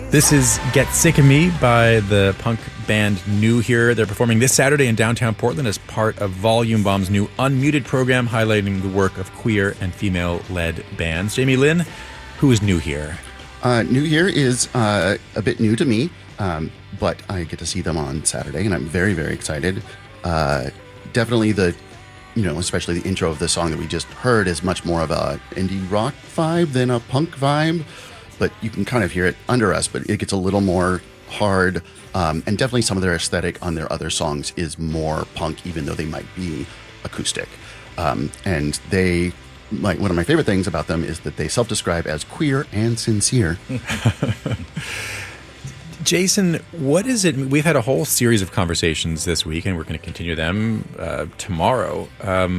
This is Get Sick of Me by the punk band New Here. They're performing this Saturday in downtown Portland as part of Volume Bomb's new Unmuted program highlighting the work of queer and female-led bands. Jamie Lynn, who is New Here? New Here is a bit new to me, but I get to see them on Saturday, and I'm very, very excited. Definitely especially the intro of the song that we just heard is much more of a indie rock vibe than a punk vibe. But you can kind of hear it under us, but it gets a little more hard. And definitely some of their aesthetic on their other songs is more punk, even though they might be acoustic. And they, like, one of my favorite things about them is that they self-describe as queer and sincere. Jason, what is it? We've had a whole series of conversations this week, and we're going to continue them tomorrow,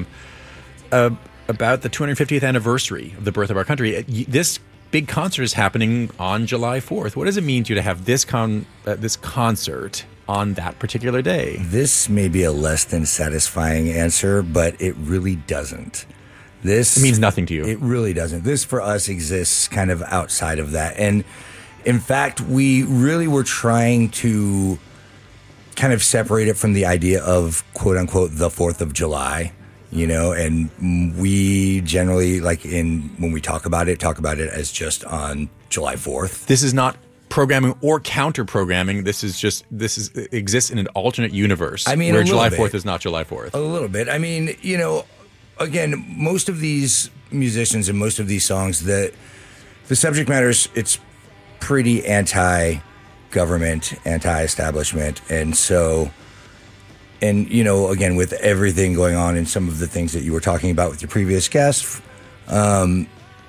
about the 250th anniversary of the birth of our country. This big concert is happening on July 4th. What does it mean to you to have this concert on that particular day? This may be a less than satisfying answer, but it really doesn't. It means nothing to you. It really doesn't. This for us exists kind of outside of that. And in fact, we really were trying to kind of separate it from the idea of quote unquote the 4th of July. And we generally, when we talk about it as just on July 4th. This is not programming or counter programming. This exists in an alternate universe. Where July 4th is not July 4th. A little bit. Again, most of these musicians and most of these songs, the subject matter it's pretty anti-government, anti-establishment, and so. And, again, with everything going on and some of the things that you were talking about with your previous guest, we're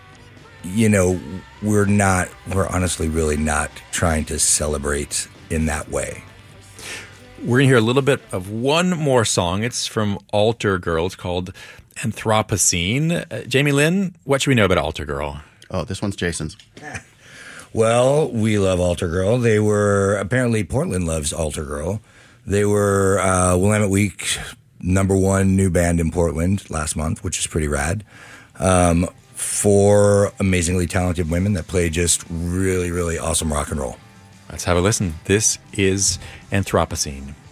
honestly really not trying to celebrate in that way. We're going to hear a little bit of one more song. It's from Altar Girl. It's called Anthropocene. Jamie Lynn, what should we know about Altar Girl? Oh, this one's Jason's. Well, we love Altar Girl. Apparently Portland loves Altar Willamette They were Willamette Week #1 new band in Portland last month, which is pretty rad. 4 amazingly talented women that play just really, really awesome rock and roll. Let's have a listen. This is Anthropocene.